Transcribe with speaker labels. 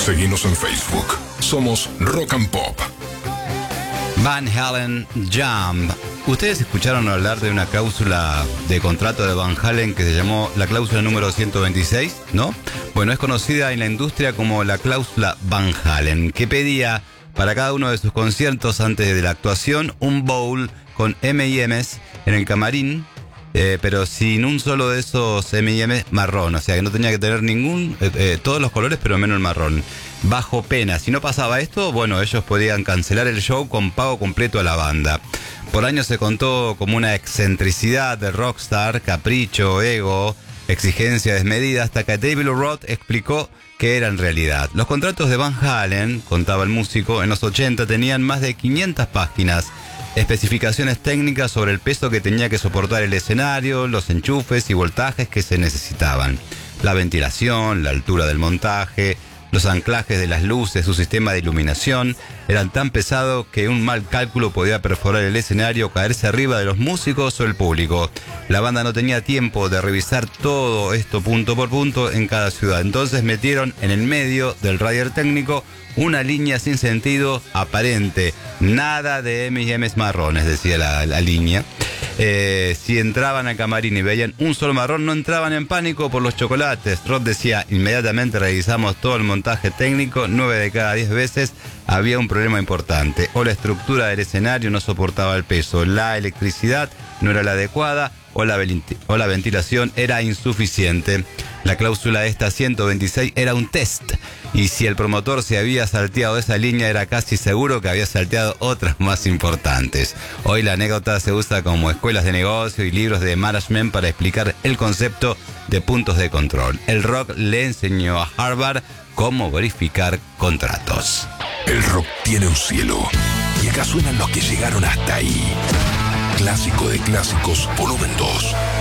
Speaker 1: Seguinos en Facebook. Somos Rock and Pop.
Speaker 2: Van Halen Jump. Ustedes escucharon hablar de una cláusula de contrato de Van Halen que se llamó la cláusula número 126, ¿no? Bueno, es conocida en la industria como la cláusula Van Halen, que pedía para cada uno de sus conciertos antes de la actuación un bowl con M&M's en el camarín, pero sin un solo de esos M&M's marrón, o sea que no tenía que tener todos los colores pero menos el marrón, bajo pena. Si no pasaba esto, bueno, ellos podían cancelar el show con pago completo a la banda. Por años se contó como una excentricidad de rockstar, capricho, ego, exigencia desmedida, hasta que David Lee Roth explicó que era en realidad. Los contratos de Van Halen, contaba el músico, en los 80 tenían más de 500 páginas, especificaciones técnicas sobre el peso que tenía que soportar el escenario, los enchufes y voltajes que se necesitaban, la ventilación, la altura del montaje, los anclajes de las luces, su sistema de iluminación, eran tan pesados que un mal cálculo podía perforar el escenario o caerse arriba de los músicos o el público. La banda no tenía tiempo de revisar todo esto punto por punto en cada ciudad. Entonces metieron en el medio del rider técnico una línea sin sentido aparente. Nada de M&M's marrones, decía la línea. Si entraban al camarín y veían un solo marrón, no entraban en pánico por los chocolates. Roth decía: inmediatamente revisamos todo el montaje técnico, 9 de cada 10 veces había un problema importante. O la estructura del escenario no soportaba el peso, la electricidad no era la adecuada, o la ventilación era insuficiente. La cláusula esta 126 era un test, y si el promotor se había salteado esa línea, era casi seguro que había salteado otras más importantes. Hoy la anécdota se usa como escuelas de negocio y libros de management para explicar el concepto de puntos de control. El rock le enseñó a Harvard cómo verificar contratos.
Speaker 1: El rock tiene un cielo, y acá suenan los que llegaron hasta ahí. Clásico de clásicos, volumen 2.